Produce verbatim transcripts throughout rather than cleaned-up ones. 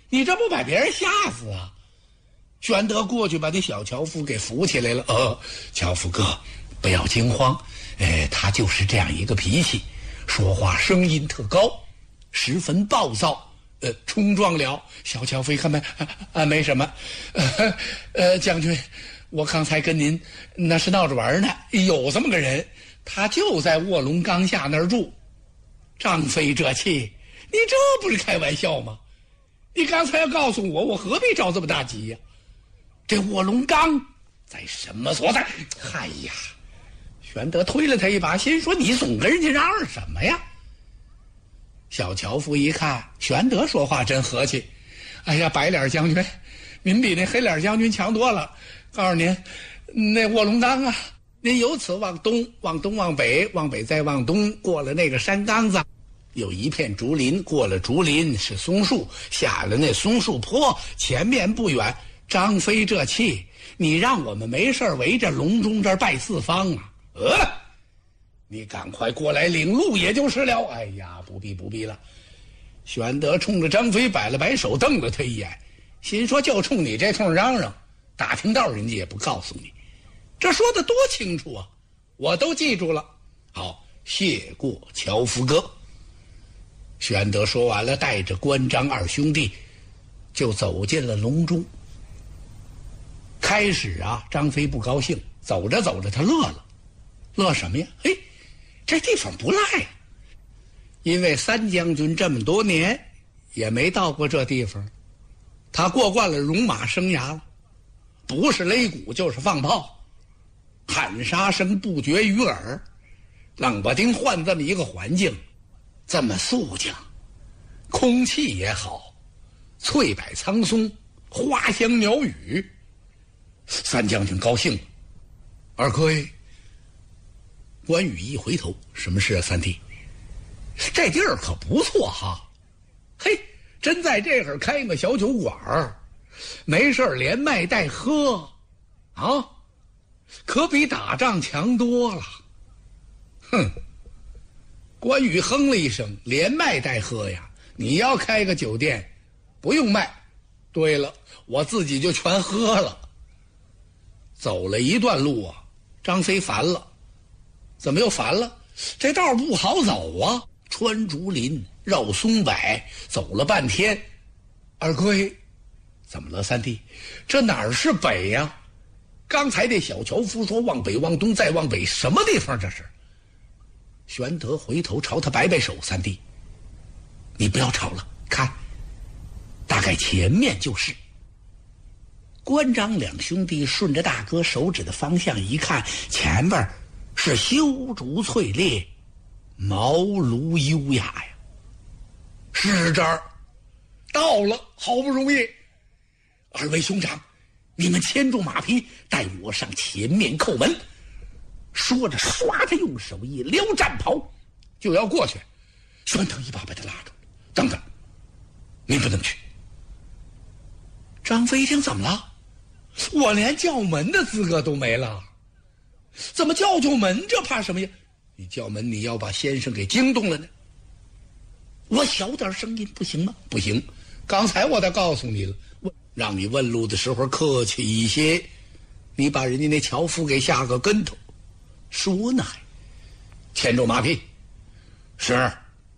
你这不把别人吓死啊？玄德过去把这小樵夫给扶起来了。呃，樵夫哥，不要惊慌，呃，他就是这样一个脾气，说话声音特高，十分暴躁，呃，冲撞了。小樵夫一看没啊啊，没什么，呃呃，将军，我刚才跟您那是闹着玩呢，有这么个人，他就在卧龙冈下那儿住。张飞这气，你这不是开玩笑吗？你刚才要告诉我，我何必着这么大急呀？这卧龙冈在什么所在？哎呀，玄德推了他一把，心说你总跟人家嚷嚷什么呀？小樵夫一看玄德说话真和气，哎呀，白脸将军，您比那黑脸将军强多了。告诉您，那卧龙冈啊，您由此往东，往东往北，往北再往东，过了那个山岗子，有一片竹林，过了竹林是松树，下了那松树坡，前面不远。张飞这气，你让我们没事围着隆中这儿拜四方啊？呃，你赶快过来领路也就是了。哎呀，不必不必了。玄德冲着张飞摆了摆手，瞪了他一眼，心说就冲你这通嚷嚷，打听道人家也不告诉你，这说的多清楚啊，我都记住了。好，谢过樵夫哥。玄德说完了，带着关张二兄弟就走进了隆中。开始啊，张飞不高兴，走着走着他乐了。乐什么呀？嘿，这地方不赖啊，因为三将军这么多年也没到过这地方，他过惯了戎马生涯了，不是擂鼓就是放炮，喊杀声不绝于耳，冷不丁换这么一个环境，这么肃静，空气也好，翠柏苍松，花香鸟语，三将军高兴了。二亏，关羽一回头，什么事啊？三弟，这地儿可不错哈，嘿，真在这儿开个小酒馆儿，没事连卖带喝，啊，可比打仗强多了。哼！关羽哼了一声，连卖带喝呀！你要开个酒店，不用卖。对了，我自己就全喝了。走了一段路啊，张飞烦了。怎么又烦了？这道不好走啊，穿竹林，绕松柏，走了半天。二龟，怎么了三弟？这哪儿是北呀？刚才那小樵夫说往北往东再往北，什么地方这是？玄德回头朝他摆摆手，三弟，你不要吵了，看，大概前面就是。关张两兄弟顺着大哥手指的方向一看，前面是修竹翠列，茅庐优雅呀。是这儿，到了，好不容易。二位兄长，你们牵住马匹，带我上前面叩门。说着，唰，他用手一撩战袍，就要过去。玄德一把把他拉住，等等，您不能去。张飞一听，怎么了？我连叫门的资格都没了，怎么叫叫门？这怕什么呀？你叫门，你要把先生给惊动了呢。我小点声音不行吗？不行，刚才我都告诉你了，我让你问路的时候客气一些，你把人家那樵夫给下个跟头。说呢还牵住马匹。是。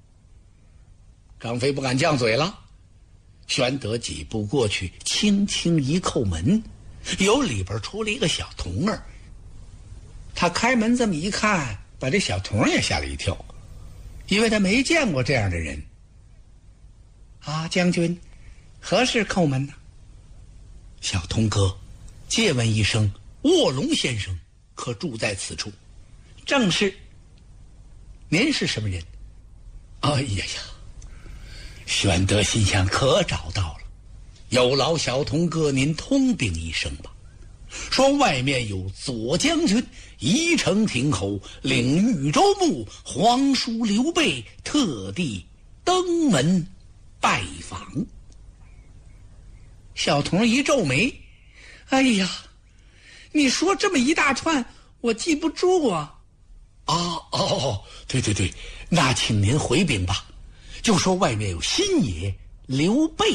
张飞不敢犟嘴了。玄德几步过去，轻轻一叩门，由里边出了一个小童儿。他开门这么一看，把这小童也吓了一跳，因为他没见过这样的人。啊，将军，何事叩门呢？小童哥，借问一声，卧龙先生可住在此处？正是。您是什么人？哎呀呀！玄德心想，可找到了，有劳小童哥您通禀一声吧，说外面有左将军宜城亭侯领豫州牧皇叔刘备特地登门拜访。小童一皱眉，哎呀，你说这么一大串，我记不住啊。哦哦，对对对，那请您回禀吧，就说外面有新爷刘备